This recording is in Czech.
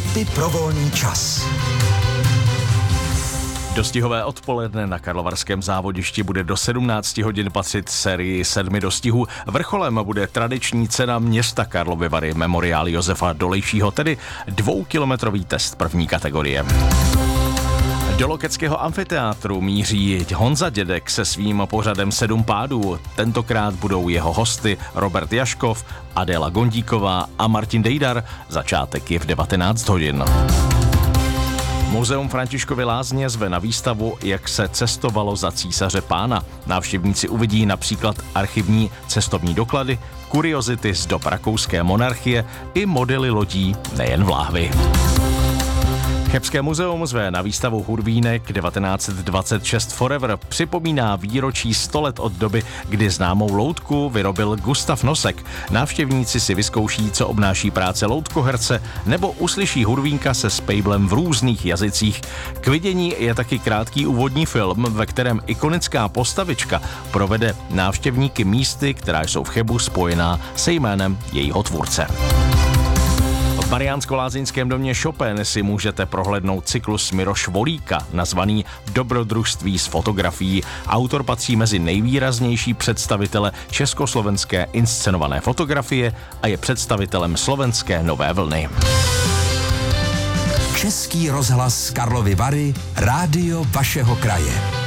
Tipy pro volný čas. Dostihové odpoledne na karlovarském závodišti bude do 17 hodin patřit sérii 7 dostihů. Vrcholem bude tradiční cena města Karlovy Vary Memoriál Josefa Dolejšího, tedy 2kilometrový test první kategorie. Do Lokeckého amfiteátru míří Honza Dědek se svým pořadem 7 pádů. Tentokrát budou jeho hosty Robert Jaškov, Adéla Gondíková a Martin Dejdar. Začátek je v 19 hodin. Muzeum Františkovy Lázně zve na výstavu, jak se cestovalo za císaře Pána. Návštěvníci uvidí například archivní cestovní doklady, kuriozity z dob rakouské monarchie i modely lodí, nejen vláhvy. Chebské muzeum zve na výstavu Hurvínek 1926 Forever. Připomíná výročí 100 let od doby, kdy známou loutku vyrobil Gustav Nosek. Návštěvníci si vyzkouší, co obnáší práce loutkoherce, nebo uslyší Hurvínka se spejblem v různých jazycích. K vidění je taky krátký úvodní film, ve kterém ikonická postavička provede návštěvníky místy, která jsou v Chebu spojená se jménem jejího tvůrce. V Mariánsko-Lázeňském domě Chopin si můžete prohlédnout cyklus Miroš Volíka, nazvaný Dobrodružství s fotografií. Autor patří mezi nejvýraznější představitele československé inscenované fotografie a je představitelem slovenské nové vlny. Český rozhlas Karlovy Vary, rádio vašeho kraje.